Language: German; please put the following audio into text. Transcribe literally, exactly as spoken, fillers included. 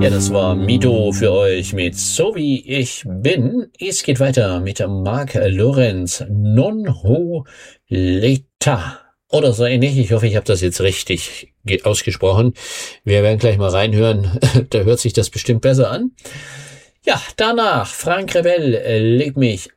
Ja, das war Mito für euch mit So wie ich bin. Es geht weiter mit Mark Lorenz, Non ho leta oder so ähnlich. Ich hoffe, ich habe das jetzt richtig ausgesprochen. Wir werden gleich mal reinhören. Da hört sich das bestimmt besser an. Ja, danach Frank Rebell, Leg mich